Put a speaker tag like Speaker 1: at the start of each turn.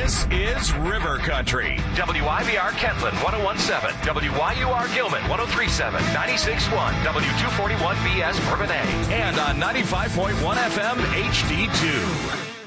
Speaker 1: This is River Country.
Speaker 2: WIBR Kentland 101.7, WYUR Gilman 103.7, 96.1, W241BS Bourbonnais,
Speaker 1: And on 95.1 FM HD2.